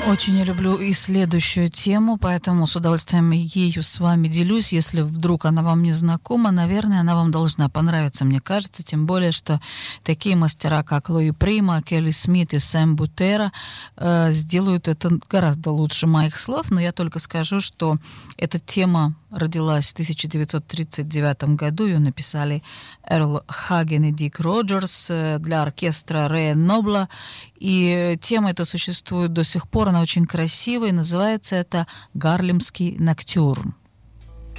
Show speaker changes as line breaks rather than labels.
Очень люблю и следующую тему, поэтому с удовольствием ею с вами делюсь. Если вдруг она вам не знакома, наверное, она вам должна понравиться, мне кажется. Тем более, что такие мастера, как Луи Прима, Келли Смит и Сэм Бутера, сделают это гораздо лучше моих слов. Но я только скажу, что эта тема родилась в 1939 году. Ее написали Эрл Хаген и Дик Роджерс для оркестра Рэя Нобла. И тема эта существует до сих пор, она очень красивая, и называется это «Гарлемский ноктюрн».